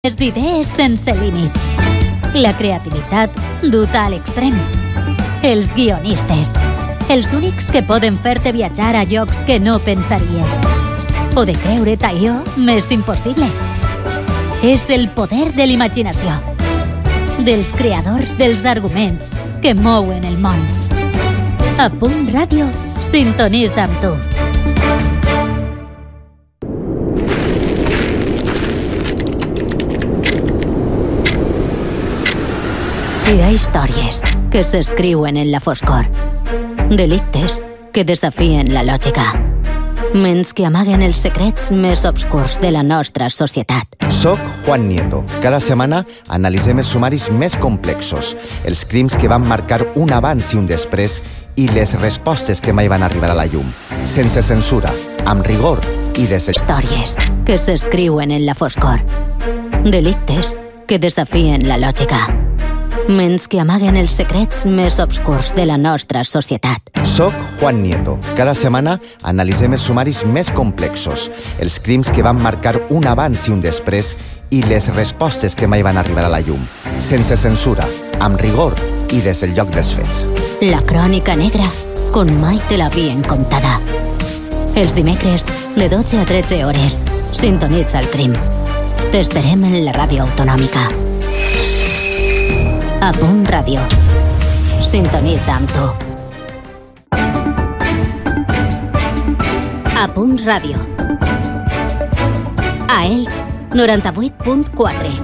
Les idees sense límits. La creativitat duta a l'extrem. Els guionistes. Els únics que poden fer-te viatjar a llocs que no pensaries. O de creure't allò més impossible. És el poder de l'imaginació. Dels creadors dels arguments que mouen el món. A Punt Ràdio, sintonitza amb tu. Hi ha històries que s'escriuen en la foscor. Delictes que desafien la lògica. Ments que amaguen els secrets més obscurs de la nostra societat. Soc Juan Nieto. Cada setmana analitzem els sumaris més complexos, els crims que van marcar un abans i un després i les respostes que mai van arribar a la llum. Sense censura, amb rigor i Històries que s'escriuen en la foscor. Delictes que desafien la lògica. Ments que amaguen els secrets més obscurs de la nostra societat. Soc Juan Nieto. Cada setmana analitzem els sumaris més complexos, els crims que van marcar un abans i un després i les respostes que mai van arribar a la llum. Sense censura, amb rigor i des del lloc dels fets. La crònica negra, com mai te l'havien contada. Els dimecres, de 12 a 13 hores, sintonitza el crim. T'esperem en la ràdio autonòmica. A Punt Ràdio. Sintonitza amb tu. A Punt Ràdio. A Elx, 98.4.